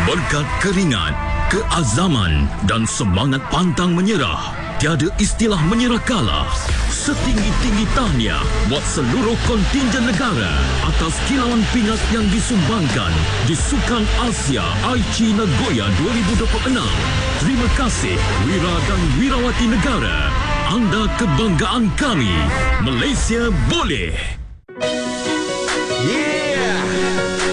Berkat keringat, keazaman dan semangat pantang menyerah, tiada istilah menyerah kalah. Setinggi-tinggi tahniah buat seluruh kontinjen negara atas kilauan pingat yang disumbangkan di Sukan Asia Aichi Nagoya 2026. Terima kasih Wira dan Wirawati Negara. Anda kebanggaan kami. Malaysia boleh.